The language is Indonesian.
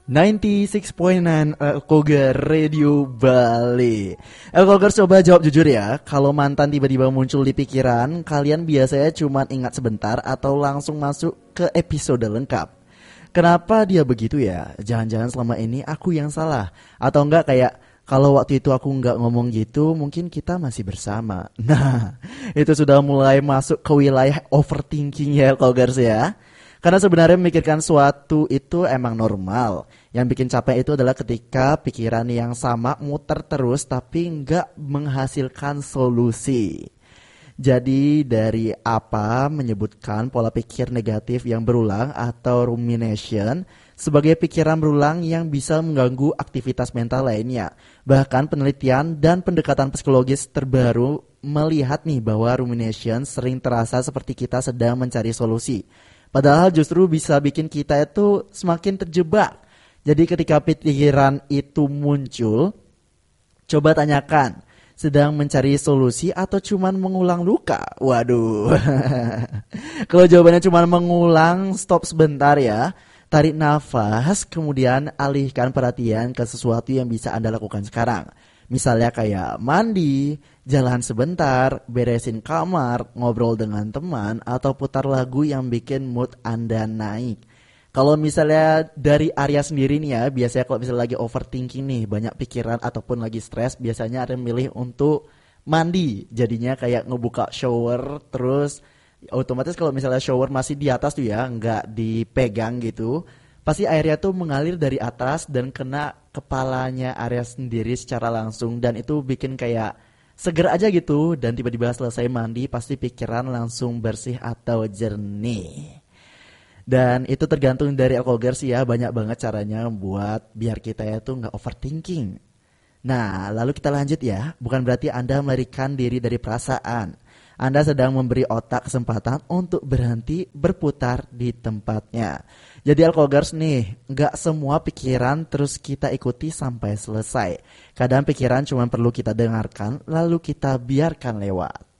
96.9 Elkogar Radio Bali. Elkogar, coba jawab jujur ya. Kalau mantan tiba-tiba muncul di pikiran, kalian biasanya cuma ingat sebentar atau langsung masuk ke episode lengkap? Kenapa dia begitu ya? Jangan-jangan selama ini aku yang salah? Atau enggak kayak kalau waktu itu aku nggak ngomong gitu, mungkin kita masih bersama. Nah, itu sudah mulai masuk ke wilayah overthinking ya Elkogars ya. Karena sebenarnya memikirkan suatu itu emang normal. Yang bikin capek itu adalah ketika pikiran yang sama muter terus tapi nggak menghasilkan solusi. Jadi dari apa menyebutkan pola pikir negatif yang berulang atau rumination sebagai pikiran berulang yang bisa mengganggu aktivitas mental lainnya. Bahkan penelitian dan pendekatan psikologis terbaru melihat nih bahwa rumination sering terasa seperti kita sedang mencari solusi. Padahal justru bisa bikin kita itu semakin terjebak. Jadi ketika pikiran itu muncul, coba tanyakan, sedang mencari solusi atau cuman mengulang luka? Waduh. Kalau jawabannya cuman mengulang, stop sebentar ya. Tarik nafas, kemudian alihkan perhatian ke sesuatu yang bisa Anda lakukan sekarang. Misalnya kayak mandi, jalan sebentar, beresin kamar, ngobrol dengan teman, atau putar lagu yang bikin mood Anda naik. Kalau misalnya dari Arya sendiri nih ya, biasanya kalau misalnya lagi overthinking nih, banyak pikiran ataupun lagi stres, biasanya Arya milih untuk mandi. Jadinya kayak ngebuka shower, terus otomatis kalau misalnya shower masih di atas tuh ya, nggak dipegang gitu, pasti airnya tuh mengalir dari atas dan kena kepalanya Arya sendiri secara langsung. Dan itu bikin kayak seger aja gitu. Dan tiba-tiba selesai mandi pasti pikiran langsung bersih atau jernih. Dan itu tergantung dari Elkogar sih ya. Banyak banget caranya buat biar kita itu gak overthinking. Nah lalu kita lanjut ya. Bukan berarti Anda melarikan diri dari perasaan. Anda sedang memberi otak kesempatan untuk berhenti berputar di tempatnya. Jadi Elkogars nih, gak semua pikiran terus kita ikuti sampai selesai. Kadang pikiran cuma perlu kita dengarkan, lalu kita biarkan lewat.